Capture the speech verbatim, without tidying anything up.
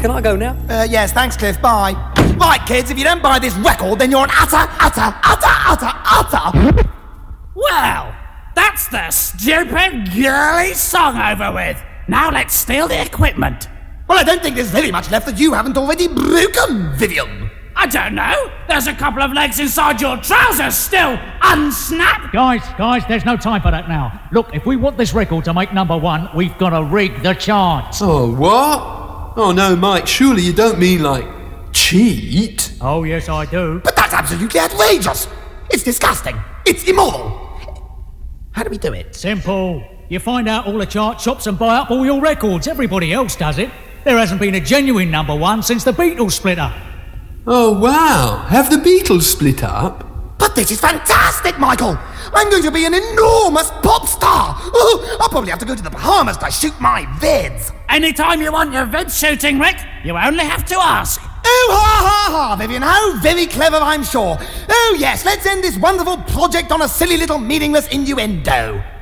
can I go now? Uh, yes, thanks, Cliff. Bye. Right, kids, if you don't buy this record, then you're an utter, utter, utter, utter, utter... Well, that's the stupid girly song over with. Now let's steal the equipment. Well, I don't think there's very much left that you haven't already broken, Vivian. I don't know. There's a couple of legs inside your trousers still unsnapped. Guys, guys, there's no time for that now. Look, if we want this record to make number one, we've got to rig the charts. Oh, what? Oh, no, Mike, surely you don't mean, like, cheat? Oh, yes, I do. But that's absolutely outrageous. It's disgusting. It's immoral. How do we do it? Simple. You find out all the chart shops and buy up all your records. Everybody else does it. There hasn't been a genuine number one since the Beatles split up. Oh, wow. Have the Beatles split up? But this is fantastic, Michael. I'm going to be an enormous pop star. Oh, I'll probably have to go to the Bahamas to shoot my vids. Anytime you want your vid shooting, Rick, you only have to ask. Oh, ha, ha, ha, Vivian. How very clever, I'm sure. Oh, yes, let's end this wonderful project on a silly little meaningless innuendo.